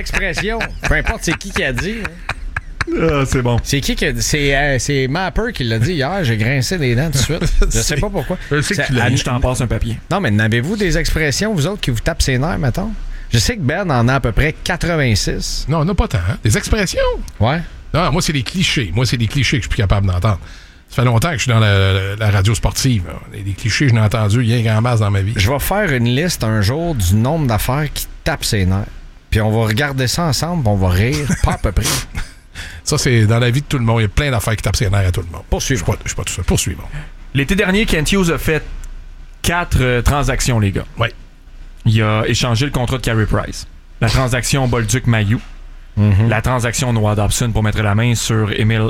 expressions. Peu importe c'est qui a dit. C'est bon. C'est qui a dit? C'est Mapper qui l'a dit hier. J'ai grincé des dents tout de suite. Je sais pas pourquoi. Je sais que tu l'as dit. Je t'en passe un papier. Non, mais n'avez-vous des expressions, vous autres, qui vous tapent ses nerfs, mettons? Je sais que Ben en a à peu près 86. Non, on n'a pas tant. Hein? Des expressions? Ouais. Non, moi, c'est des clichés. Moi, c'est des clichés que je suis plus capable d'entendre. Ça fait longtemps que je suis dans la radio sportive. Des clichés, je n'ai entendu rien qu'en masse dans ma vie. Je vais faire une liste un jour du nombre d'affaires qui tapent ses nerfs. Puis on va regarder ça ensemble, puis on va rire, pas à peu près. Ça, c'est dans la vie de tout le monde. Il y a plein d'affaires qui tapent ses nerfs à tout le monde. Poursuivons. Je suis pas tout seul. Poursuivons. L'été dernier, Kent Hughes a fait 4 transactions, les gars. Oui. Il a échangé le contrat de Carey Price. La transaction Bolduc-Mailloux. La transaction Noah Dobson pour mettre la main sur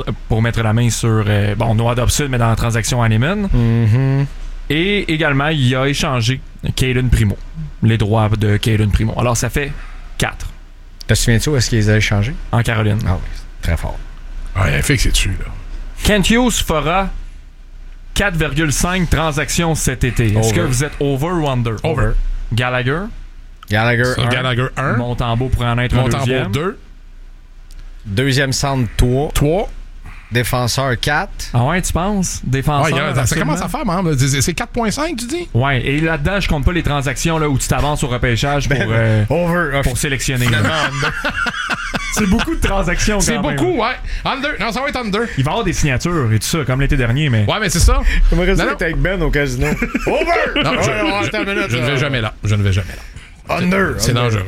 Noah Dobson, mais dans la transaction Hanneman. Et également, il a échangé Caden Primo. Les droits de Caden Primo. Alors, ça fait 4. Te souviens-tu où est-ce qu'ils les a échangés? En Caroline. Ah oui, très fort. Ouais, fait que c'est dessus, là. Kent Hughes fera 4,5 transactions cet été. Est-ce que vous êtes over ou under? Over. Gallagher 1. Gallagher 1. Montembeau pourrait en être un deuxième. 2. Deuxième centre 3. 3. Défenseur 4. Ah ouais, tu penses? Défenseur. Ça commence à faire, man. C'est 4,5, tu dis? Ouais, et là-dedans, je compte pas les transactions là, où tu t'avances au repêchage pour sélectionner. C'est beaucoup de transactions quand C'est même. beaucoup, ouais. Under. Non, ça va être under. Il va y avoir des signatures et tout ça, comme l'été dernier, mais... Ouais, mais c'est ça. J'aimerais ça être avec Ben au casino. Over! Non, je ne vais jamais là. Je ne vais jamais là. Under. C'est dangereux.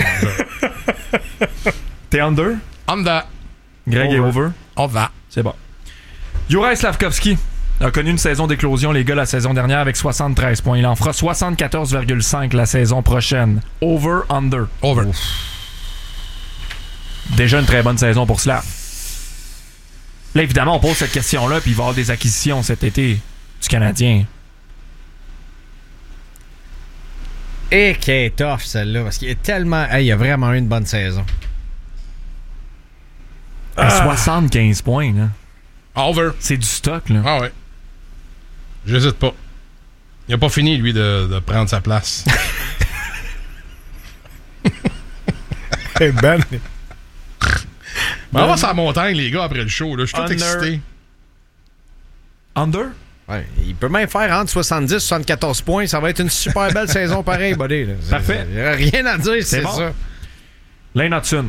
T'es under? Under. Greg est over? On va. C'est bon. Juraj Slavkovski a connu une saison d'éclosion, les gars, la saison dernière avec 73 points. Il en fera 74,5 la saison prochaine. Over, under? Over. Déjà une très bonne saison pour Slav. Là, évidemment, on pose cette question-là, puis il va y avoir des acquisitions cet été du Canadien. Et qui est tough, celle-là, parce qu'il est tellement... Hey, il a vraiment eu une bonne saison. 75 points, là. Over. C'est du stock, là. Ah ouais. J'hésite pas. Il a pas fini, lui, de prendre sa place. Hey, Ben... On va sur la montagne, les gars, après le show. Là. Je suis tout excité. Under? Ouais, il peut même faire entre 70 et 74 points. Ça va être une super belle saison pareil, buddy. Là. Parfait. Il n'y a rien à dire, c'est bon. ça. Lane Hudson.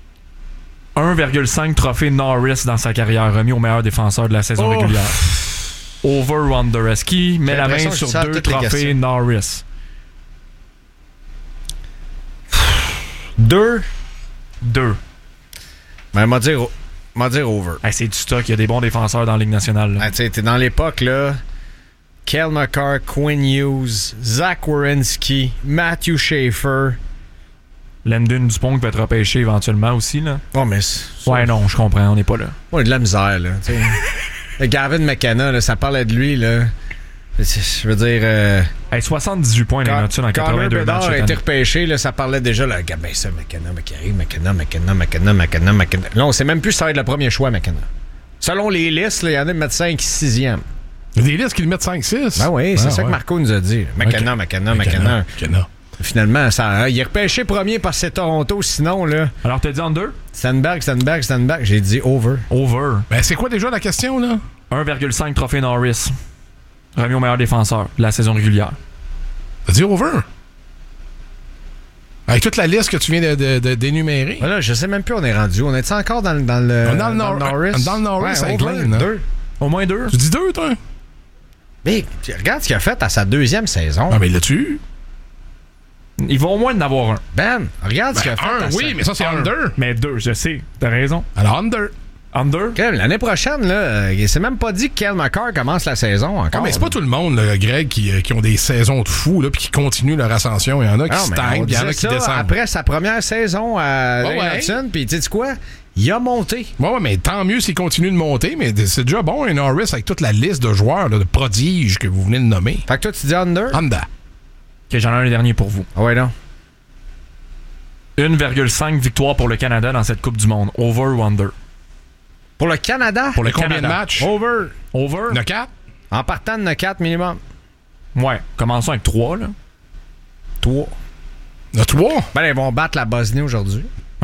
1,5 trophée Norris dans sa carrière, remis au meilleur défenseur de la saison régulière. Over ou under? Est-ce qu'il met la main sur 2 trophées Norris? 2. Mais m'a dire over. Hey, c'est du stock, il y a des bons défenseurs dans la Ligue nationale. Ah, t'es dans l'époque, là. Kel McCarr, Quinn Hughes, Zach Werenski, Matthew Schaefer. Landon Dupont qui peut être repêché éventuellement aussi, là. Oh, mais... Ouais, non, je comprends, on n'est pas là. On a de la misère, là. Gavin McKenna, là, ça parlait de lui, là. Je veux dire... Hey, 78 points Lane Hudson en 82 matchs. a été repêché, là, ça parlait déjà, là. Ben ça, McKenna. Là, on sait même plus si ça va être le premier choix, McKenna. Selon les listes, il y en a qui mettent 5 6e. Il y a des listes qui le mettent 5-6. Ben oui, c'est ça que Marco nous a dit. McKenna. Finalement, il est repêché premier parce que c'est Toronto, sinon, là... Alors, t'as dit under? Stenberg. J'ai dit over. Over. Ben, c'est quoi déjà la question, là? 1,5 trophée Norris. Remis au meilleur défenseur de la saison régulière. T'as dit over? Avec toute la liste que tu viens d'énumérer. Voilà, je sais même plus où on est rendu. On est encore dans le Norris? Dans le Norris, avec over, Lane. 2. Au moins 2. Tu dis 2, toi? Mais regarde ce qu'il a fait à sa 2e saison. Ah, mais l'as-tu? Il va au moins en avoir un. Ben, regarde ce qu'il a fait. Oui, mais ça, c'est under. Mais 2, je sais. T'as raison. Alors, under. Under? L'année prochaine, là, il s'est même pas dit que Kel McCarr commence la saison encore. Non, mais c'est pas tout le monde, là, Greg, qui ont des saisons de fous, là, puis qui continuent leur ascension. Il y en a qui stagnent, puis il y en a qui descendent. Après sa première saison à Hudson, puis tu sais quoi? Il a monté. Ouais, mais tant mieux s'il continue de monter, mais c'est déjà bon, un Norris, avec toute la liste de joueurs, là, de prodiges que vous venez de nommer. Fait que toi, tu dis under? Under. Ok, j'en ai un dernier pour vous. Ah ouais, non. 1,5 victoire pour le Canada dans cette Coupe du Monde. Over ou under? Pour le Canada? Pour le combien de matchs? Over. Over? Le 4? En partant de 4 minimum. Ouais, commençons avec 3, là. 3. Le 3? Ben, ils vont battre la Bosnie aujourd'hui.